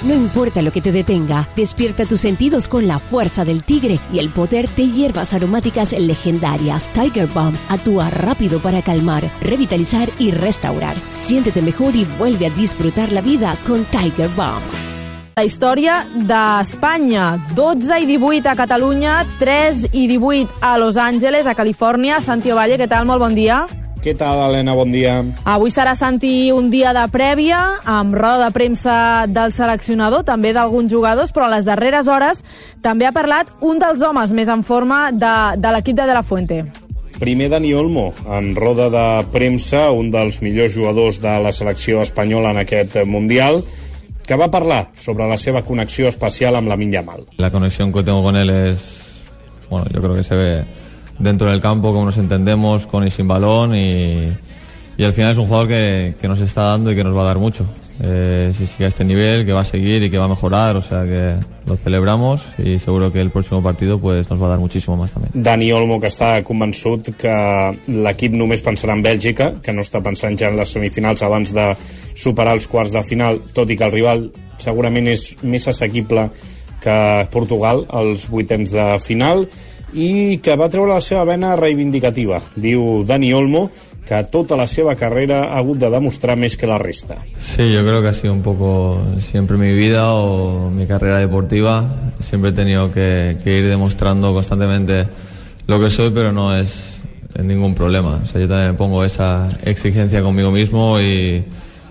No importa lo que te detenga, despierta tus sentidos con la fuerza del tigre y el poder de hierbas aromáticas legendarias. Tiger Balm actúa rápido para calmar, revitalizar y restaurar. Siéntete mejor y vuelve a disfrutar la vida con Tiger Balm. La història d'Espanya. 12 i 18 a Catalunya, 3 i 18 a Los Angeles, a Califòrnia. Santi Ovalle, què tal? Molt bon dia. Què tal, Helena? Bon dia. Avui serà, Santi, un dia de prèvia, amb roda de premsa del seleccionador, també d'alguns jugadors, però a les darreres hores també ha parlat un dels homes més en forma de l'equip de la Fuente. Primer Dani Olmo, en roda de premsa, un dels millors jugadors de la selecció espanyola en aquest Mundial, que va parlar sobre la seva connexió especial amb Lamine Yamal. La conexión que tengo con él es, bueno, yo creo que se ve dentro del campo, cómo nos entendemos con y sin balón, y al final es un jugador que nos está dando y que nos va a dar mucho. Si sigue a este nivel, que va a seguir y que va a mejorar, o sea que lo celebramos y seguro que el próximo partido pues nos va a dar muchísimo más también. Dani Olmo, que està convençut que l'equip només pensarà en Bèlgica, que no està pensant ja en les semifinals abans de superar els quarts de final, tot i que el rival segurament és més assequible que Portugal als vuitens de final, i que va treure la seva vena reivindicativa. Diu Dani Olmo que tota la seva carrera ha hagut de demostrar més que la resta. Sí, yo creo que ha sido un poco siempre mi vida o mi carrera deportiva. Siempre he tenido que ir demostrando constantemente lo que soy, pero no es ningún problema. O sea, yo también me pongo esa exigencia conmigo mismo y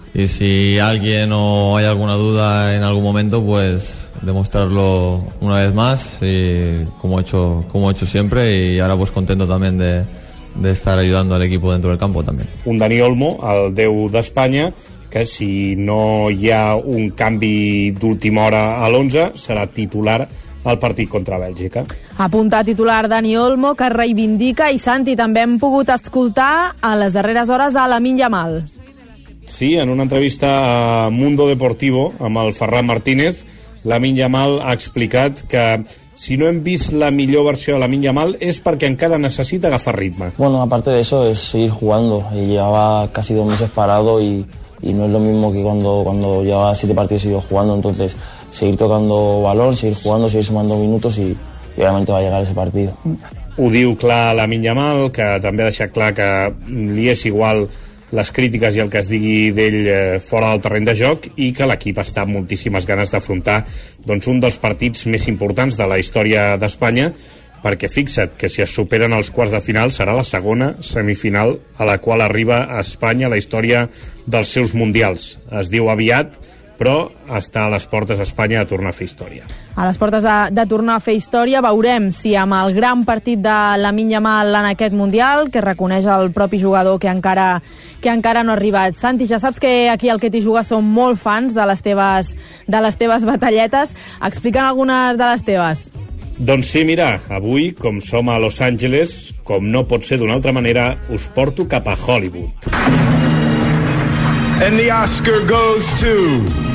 si alguien o hay alguna duda en algún momento, pues demostrarlo una vez más, y como he hecho siempre, y ahora pues contento también de estar ayudando al equipo dentro del campo también. Un Dani Olmo, el 10 d'Espanya, que si no hi ha un canvi d'última hora a l'11 serà titular al partit contra Bèlgica. Apunta titular Dani Olmo, que reivindica, i Santi, també hem pogut escoltar a les darreres hores a Lamine Yamal. Sí, en una entrevista a Mundo Deportivo amb el Ferran Martínez, Lamine Yamal ha explicat que si no hem vist la millor versió de Lamine Yamal es perquè encara necesita agafar ritme. Bueno, aparte de eso es seguir jugando. Llevaba casi 2 meses parado y no es lo mismo que cuando llevaba 7 partidos y sigo jugando. Entonces, seguir tocando balón, seguir jugando, seguir sumando minutos y obviamente va a llegar ese partido. Ho diu clar Lamine Yamal, que també ha deixat clar que li és igual les crítiques i el que es digui d'ell fora del terreny de joc, i que l'equip està amb moltíssimes ganes d'afrontar un dels partits més importants de la història d'Espanya, perquè fixa't que si es superen els quarts de final serà la segona semifinal a la qual arriba a Espanya a la història dels seus mundials. Es diu aviat, però està a les portes d'Espanya de tornar a fer història. A les portes de tornar a fer història, veurem si amb el gran partit de Lamine Yamal en aquest Mundial, que reconeix el propi jugador que encara no ha arribat. Santi, ja saps que aquí al Que t'hi juga som molt fans de les teves batalletes. Explica'm algunes de les teves. Doncs sí, mira, avui, com som a Los Angeles, com no pot ser d'una altra manera, us porto cap a Hollywood. And the Oscar goes to